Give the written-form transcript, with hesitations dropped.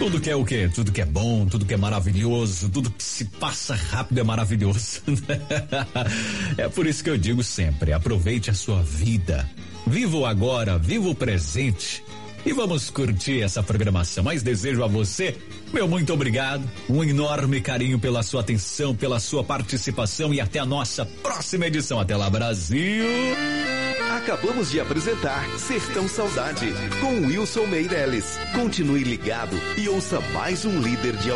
Tudo que é o quê? Tudo que é bom, tudo que é maravilhoso, tudo que se passa rápido é maravilhoso. É por isso que eu digo sempre, aproveite a sua vida. Viva o agora, viva o presente. E vamos curtir essa programação. Mas desejo a você, meu muito obrigado, um enorme carinho pela sua atenção, pela sua participação e até a nossa próxima edição. Até lá, Brasil! Acabamos de apresentar Sertão Saudade com Wilson Meirelles. Continue ligado e ouça mais um líder de